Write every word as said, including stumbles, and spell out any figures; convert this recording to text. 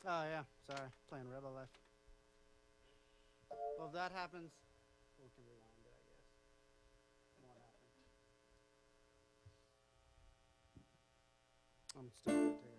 Oh yeah, sorry, playing Rebel Life. Well, if that happens, we can rewind it, I guess. What happened? I'm still good to go.